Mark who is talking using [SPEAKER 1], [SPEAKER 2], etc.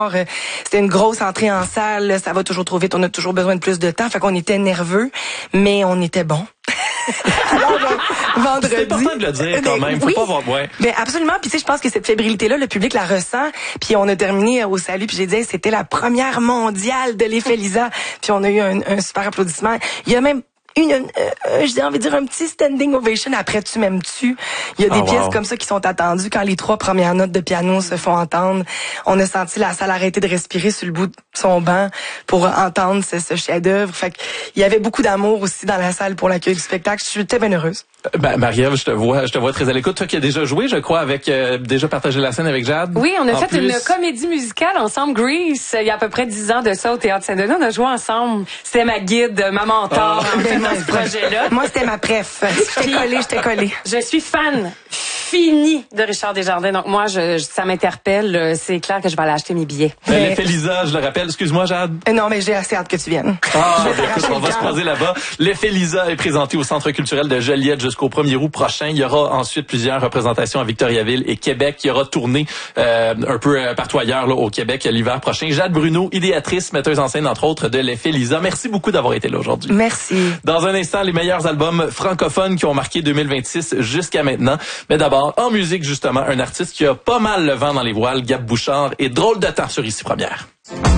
[SPEAKER 1] C'était une grosse entrée en salle, là, ça va toujours trop vite, on a toujours besoin de plus de temps, fait qu'on était nerveux, mais on était bon. Alors, vendredi.
[SPEAKER 2] C'est important de le dire quand même. Faut pas avoir, ouais.
[SPEAKER 1] Ben, absolument. Puis, tu sais, je pense que cette fébrilité-là, le public la ressent. Puis, on a terminé au salut. Puis, j'ai dit, hey, c'était la première mondiale de l'Effet Lisa. Puis, on a eu un super applaudissement. Il y a même j'ai envie de dire un petit standing ovation après Tu m'aimes-tu. Il y a des pièces comme ça qui sont attendues quand les 3 premières notes de piano se font entendre. On a senti la salle arrêter de respirer sur le bout de son banc pour entendre ce chef-d'œuvre. Fait qu'il y avait beaucoup d'amour aussi dans la salle pour l'accueil du spectacle. Je suis très bien heureuse.
[SPEAKER 2] Ben, Marie-Ève, je te vois très à l'écoute. Toi qui as déjà joué, je crois, avec déjà partagé la scène avec Jade.
[SPEAKER 3] Oui, on a fait une comédie musicale ensemble, Grease, il y a à peu près 10 ans de ça au Théâtre Saint-Denis. On a joué ensemble. C'était ma guide, ma mentor dans ce projet-là.
[SPEAKER 1] Moi, c'était ma préf. J'étais collée.
[SPEAKER 3] Je suis fan fini de Richard Desjardins. Donc moi, ça m'interpelle. C'est clair que je vais aller acheter mes billets.
[SPEAKER 2] L'Effet Lisa, je le rappelle. Excuse-moi, Jade.
[SPEAKER 1] Non, mais j'ai assez hâte que tu viennes.
[SPEAKER 2] Écoute, on va se croiser là-bas. L'Effet Lisa est présenté au Centre culturel de Joliette jusqu'au 1er août prochain. Il y aura ensuite plusieurs représentations à Victoriaville et Québec. Il y aura tourné un peu partout ailleurs là, au Québec l'hiver prochain. Jade Bruno, idéatrice, metteuse en scène entre autres de l'Effet Lisa. Merci beaucoup d'avoir été là aujourd'hui.
[SPEAKER 1] Merci.
[SPEAKER 2] Dans un instant, les meilleurs albums francophones qui ont marqué 2026 jusqu'à maintenant. Mais d'abord, en musique justement, un artiste qui a pas mal le vent dans les voiles, Gab Bouchard, et Drôle de temps sur Ici Première.